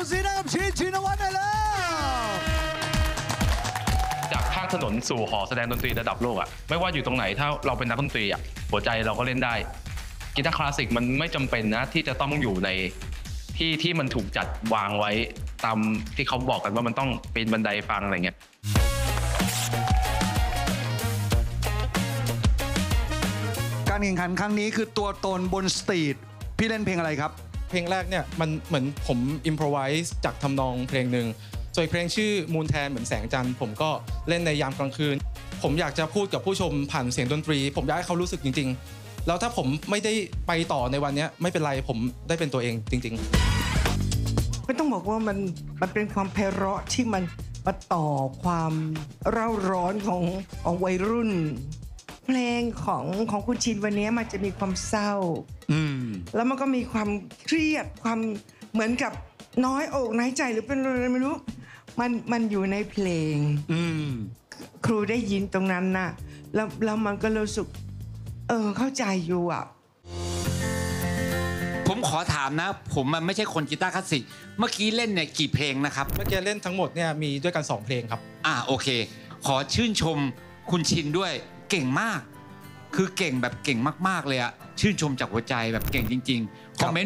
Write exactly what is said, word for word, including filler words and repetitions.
งเสียงกับชินชินวัฒน์ได้แล้วจากข้างถนนสู่หอแสดงดนตรีระดับโลกอะไม่ว่าอยู่ตรงไหนถ้าเราเป็นนักดนตรีอะหัวใจเราก็เล่นได้กีตาร์คลาสสิกมันไม่จำเป็นนะที่จะต้องอยู่ในที่ที่มันถูกจัดวางไว้ตามที่เขาบอกกันว่ามันต้องเป็นบันไดฟังอะไรเงี้ยการแข่งขันครั้งนี้คือตัวตนบนสตรีทพี่เล่นเพลงอะไรครับเพลงแรกเนี่ยมันเหมือนผมอิมพรไวส์จากทำนองเพลงหนึ่งส่วนเพลงชื่อมูนแทนเหมือนแสงจันทร์ผมก็เล่นในยามกลางคืนผมอยากจะพูดกับผู้ชมผ่านเสียงดนตรีผมอยากให้เขารู้สึกจริงๆแล้วถ้าผมไม่ได้ไปต่อในวันนี้ไม่เป็นไรผมได้เป็นตัวเองจริงๆไม่ต้องบอกว่ามันมันเป็นความไพเราะที่มันมาต่อความเร่าร้อนของของวัยรุ่นเพลงของของคุณชินวันนี้มันจะมีความเศร้าแล้วมันก็มีความเครียดความเหมือนกับน้อยอกน้อยใจหรือเป็นอะไรไม่รู้มันมันอยู่ในเพลงครูได้ยินตรงนั้นน่ะแล้วแล้วมันก็รู้สึกเออเข้าใจอยู่อ่ะผมขอถามนะผมมันไม่ใช่คนกีตาร์คลาสสิกเมื่อกี้เล่นเนี่ยกี่เพลงนะครับเมื่อกี้เล่นทั้งหมดเนี่ยมีด้วยกันสองเพลงครับอ่าโอเคขอชื่นชมคุณชินด้วยเก่งมากคือเก่งแบบเก่งมากๆเลยอะชื่นชมจากหัวใจแบบเก่งจริงๆคอมเมนต์